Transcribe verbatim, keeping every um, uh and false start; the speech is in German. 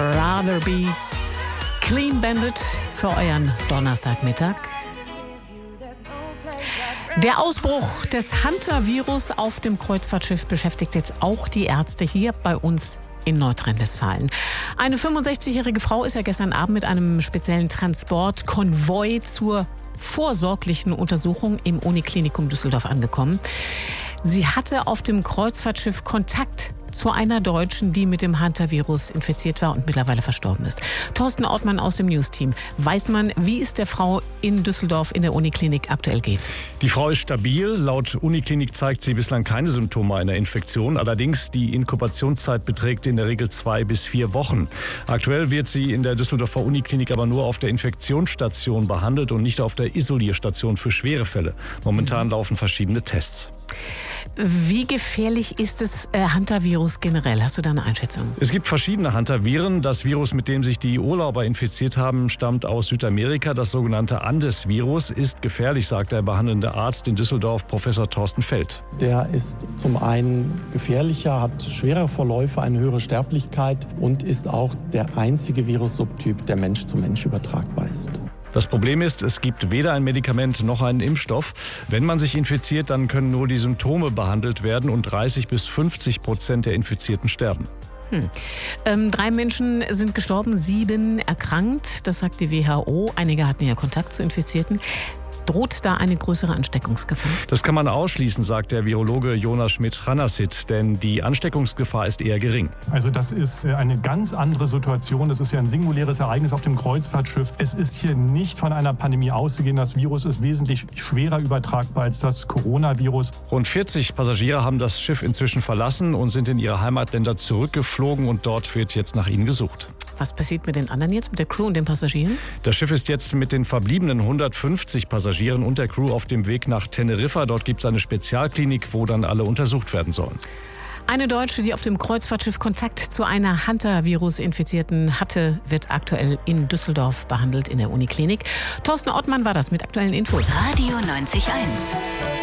Rather Be Clean Bandit für euren Donnerstagmittag. Der Ausbruch des Hunter-Virus auf dem Kreuzfahrtschiff beschäftigt jetzt auch die Ärzte hier bei uns in Nordrhein-Westfalen. Eine fünfundsechzigjährige Frau ist ja gestern Abend mit einem speziellen Transportkonvoi zur vorsorglichen Untersuchung im Uniklinikum Düsseldorf angekommen. Sie hatte auf dem Kreuzfahrtschiff Kontakt zu einer Deutschen, die mit dem Hunter-Virus infiziert war und mittlerweile verstorben ist. Thorsten Ortmann aus dem News-Team. Weiß man, wie es der Frau in Düsseldorf in der Uniklinik aktuell geht? Die Frau ist stabil. Laut Uniklinik zeigt sie bislang keine Symptome einer Infektion. Allerdings die Inkubationszeit beträgt in der Regel zwei bis vier Wochen. Aktuell wird sie in der Düsseldorfer Uniklinik aber nur auf der Infektionsstation behandelt und nicht auf der Isolierstation für schwere Fälle. Momentan laufen verschiedene Tests. Wie gefährlich ist das äh, Hunter-Virus generell? Hast du da eine Einschätzung? Es gibt verschiedene Hunter-Viren. Das Virus, mit dem sich die Urlauber infiziert haben, stammt aus Südamerika. Das sogenannte Andes-Virus ist gefährlich, sagt der behandelnde Arzt in Düsseldorf, Professor Thorsten Feld. Der ist zum einen gefährlicher, hat schwere Verläufe, eine höhere Sterblichkeit und ist auch der einzige Virussubtyp, der Mensch zu Mensch übertragbar ist. Das Problem ist, es gibt weder ein Medikament noch einen Impfstoff. Wenn man sich infiziert, dann können nur die Symptome behandelt werden und dreißig bis fünfzig Prozent der Infizierten sterben. Hm. Ähm, drei Menschen sind gestorben, sieben erkrankt. Das sagt die W H O. Einige hatten ja Kontakt zu Infizierten. Droht da eine größere Ansteckungsgefahr? Das kann man ausschließen, sagt der Virologe Jonas Schmidt-Ranassit, denn die Ansteckungsgefahr ist eher gering. Also das ist eine ganz andere Situation. Das ist ja ein singuläres Ereignis auf dem Kreuzfahrtschiff. Es ist hier nicht von einer Pandemie auszugehen. Das Virus ist wesentlich schwerer übertragbar als das Coronavirus. Rund vierzig Passagiere haben das Schiff inzwischen verlassen und sind in ihre Heimatländer zurückgeflogen und dort wird jetzt nach ihnen gesucht. Was passiert mit den anderen jetzt, mit der Crew und den Passagieren? Das Schiff ist jetzt mit den verbliebenen hundertfünfzig Passagieren und der Crew auf dem Weg nach Teneriffa. Dort gibt es eine Spezialklinik, wo dann alle untersucht werden sollen. Eine Deutsche, die auf dem Kreuzfahrtschiff Kontakt zu einer Hunter-Virus-Infizierten hatte, wird aktuell in Düsseldorf behandelt in der Uniklinik. Thorsten Ortmann war das mit aktuellen Infos. Radio neunzig Komma eins.